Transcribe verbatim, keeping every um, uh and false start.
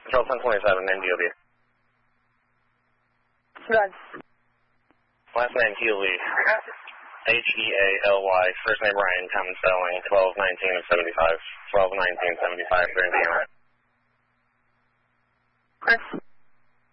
Control ten twenty-seven, name D O B. Good. Last name Healy. H E A L Y. First name Ryan, common spelling, twelve nineteen of seventy-five. twelve nineteen seventy-five, they're Indiana. Good.